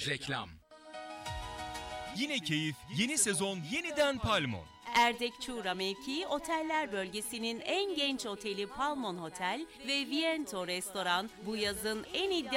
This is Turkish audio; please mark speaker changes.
Speaker 1: Reklam. Yine keyif, yeni sezon yeniden Palmon.
Speaker 2: Erdek-Çuğra mevkii oteller bölgesinin en genç oteli Palmon Hotel ve Viento Restoran bu yazın en iddialı